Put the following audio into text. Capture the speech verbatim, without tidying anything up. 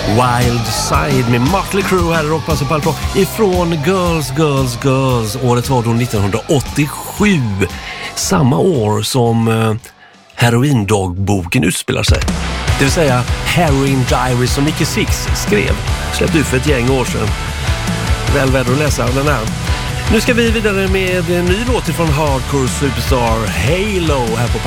Wild Side med Mötley Crüe här i Rockpassen på Alfa ifrån Girls, Girls, Girls. Året var då nittonhundraåttiosju, samma år som eh, Heroindogboken utspelar sig. Det vill säga Heroin Diaries som Nicky Six skrev, släppte ut för ett gäng år sedan. Väl värd att läsa den här. Nu ska vi vidare med en ny låt från Hardcore Superstar Halo här på